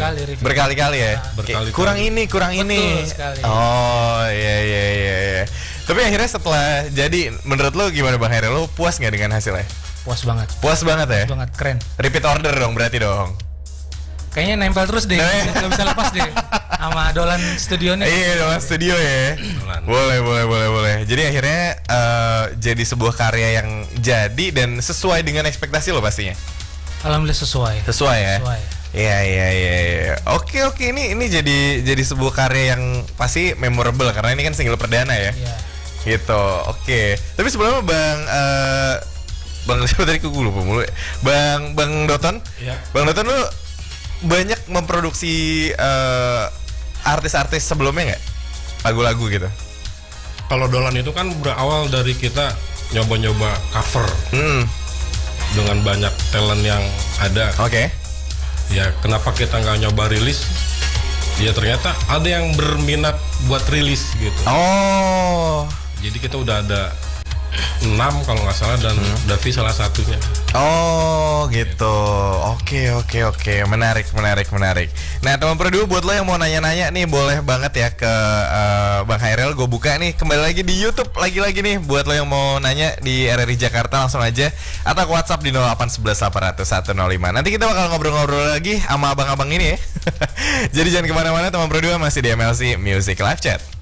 berkali-kali review. Berkali-kali ya. Berkali-kali. Kurang ini. Sekali. Oh iya. Tapi akhirnya setelah jadi, menurut lo gimana Bang Hairil? Lo puas nggak dengan hasilnya? Puas banget. Puas banget ya. Puas banget, keren. Repeat order dong berarti dong. Kayaknya nempel terus deh, nggak bisa lepas deh sama Dolan Studio nih. Iya, Dolan Studio ya. Boleh. Jadi akhirnya jadi sebuah karya yang jadi dan sesuai dengan ekspektasi lo pastinya. Alhamdulillah sesuai. Sesuai ya. Sesuai. Iya. Oke, ini jadi sebuah karya yang pasti memorable karena ini kan single perdana ya. Iya. Gitu. Oke. Tapi sebelumnya Bang siapa tadi gue lupa mulu. Bang Doton. Iya. Bang Doton lu banyak memproduksi artis-artis sebelumnya nggak? Lagu-lagu gitu. Kalau Dolan itu kan berawal dari kita nyoba-nyoba cover dengan banyak talent yang ada. Oke. Ya kenapa kita nggak nyoba rilis? Ya ternyata ada yang berminat buat rilis gitu. Oh. Jadi kita udah ada 6 kalau nggak salah dan Davi salah satunya. Oh gitu. Oke. Menarik. Nah teman Produ, buat lo yang mau nanya-nanya nih boleh banget ya ke Bang Hairil. Gue buka nih kembali lagi di YouTube lagi nih. Buat lo yang mau nanya di RRI Jakarta langsung aja atau ke WhatsApp di 0811 800 105. Nanti kita bakal ngobrol-ngobrol lagi sama abang-abang ini ya. Jadi jangan kemana-mana teman Produ, masih di MLC Music Live Chat.